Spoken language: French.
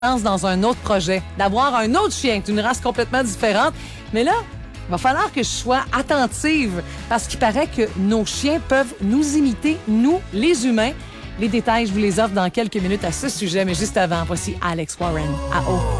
dans un autre projet, d'avoir un autre chien d'une race complètement différente. Mais là, il va falloir que je sois attentive parce qu'il paraît que nos chiens peuvent nous imiter, nous, les humains. Les détails, je vous les offre dans quelques minutes à ce sujet, mais juste avant, voici Alex Warren à O.